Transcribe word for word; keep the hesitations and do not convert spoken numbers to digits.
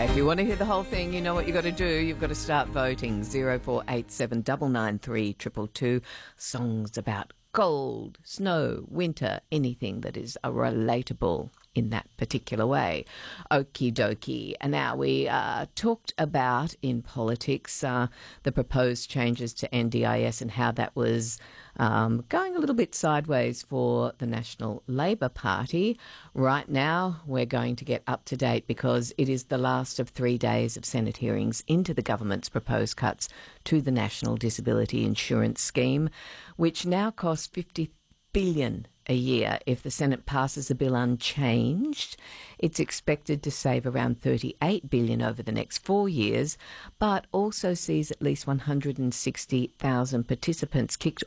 If you want to hear the whole thing, you know what you've got to do. You've got to start voting. zero four eight seven nine nine three two two two. Songs about cold, snow, winter, anything that is a relatable in that particular way. Okie dokie. And now we uh, talked about in politics uh, the proposed changes to N D I S and how that was um, going a little bit sideways for the National Labor Party. Right now, we're going to get up to date because it is the last of three days of Senate hearings into the government's proposed cuts to the National Disability Insurance Scheme, which now costs fifty billion dollars a year. If the Senate passes the bill unchanged, it's expected to save around thirty-eight billion dollars over the next four years, but also sees at least one hundred sixty thousand participants kicked